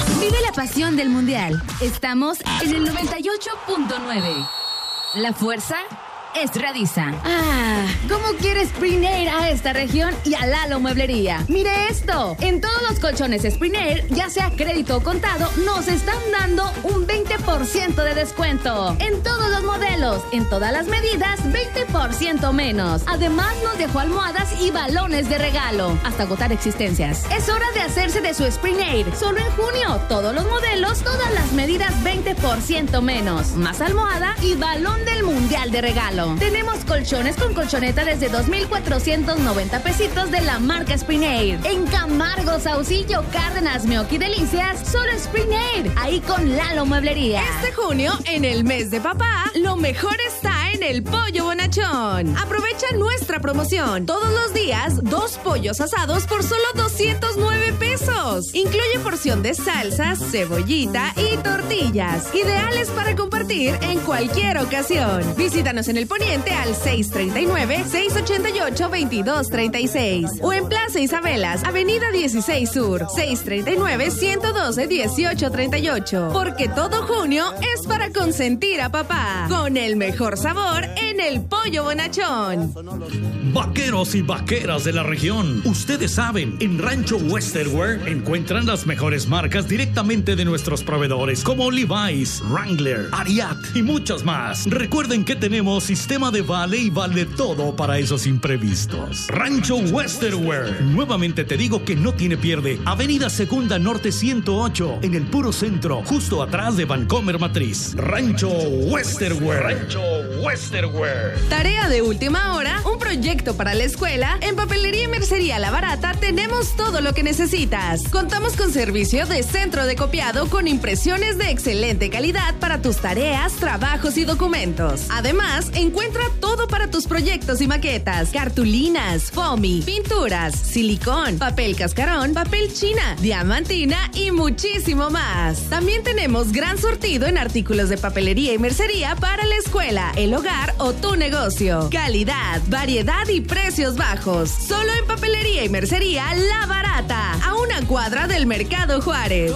Vive la pasión del Mundial. Estamos en el 98.9. La fuerza es Radisa. ¿Cómo quiere Spring Air a esta región y a Lalo Mueblería? Mire esto, en todos los colchones Spring Air, ya sea crédito o contado, nos están dando un 20% de descuento. En todos los modelos, en todas las medidas, 20% menos. Además nos dejó almohadas y balones de regalo, hasta agotar existencias. Es hora de hacerse de su Spring Air. Solo en junio, todos los modelos, todas las medidas, 20% menos. Más almohada y balón del Mundial de regalo. Tenemos colchones con colchoneta desde 2,490 pesitos de la marca Spring Air. En Camargo, Saucillo, Cárdenas, Meoqui, Delicias, solo Spring Air. Ahí con Lalo Mueblería. Este junio, en el mes de papá, lo mejor está en el Pollo Bonachón. Aprovecha nuestra promoción. Todos los días, 2 pollos asados por solo 209 pesos. Incluye porción de salsas, cebollita y tortillas. Ideales para compartir en cualquier ocasión. Visítanos en el Poniente al 639-688-2236 o en Plaza Isabelas, Avenida 16 Sur, 639-112-1838. Porque todo junio es para consentir a papá, con el mejor sabor en el Pollo Bonachón. Vaqueros y vaqueras de la región, ustedes saben, en Rancho Westerwear encuentran las mejores marcas directamente de nuestros proveedores como Levi's, Wrangler, Ariat y muchos más. Recuerden que tenemos sistema de vale y vale todo para esos imprevistos. Rancho Westerwear, nuevamente te digo que no tiene pierde. Avenida Segunda Norte 108, en el puro centro, justo atrás de Vancomer Matriz. Rancho Westerwear. Rancho Westerwear. Tarea de última hora, un proyecto para la escuela. En Papelería y Mercería La Barata tenemos todo lo que necesitas. Contamos con servicio de centro de copiado con impresiones de excelente calidad para tus tareas, trabajos y documentos. Además, encuentra todo para tus proyectos y maquetas: cartulinas, foamy, pinturas, silicón, papel cascarón, papel china, diamantina y muchísimo más. También tenemos gran surtido en artículos de papelería y mercería para la escuela, el hogar o tu negocio. Calidad, variedad y precios bajos. Solo en Papelería y Mercería La Barata, a una cuadra del Mercado Juárez.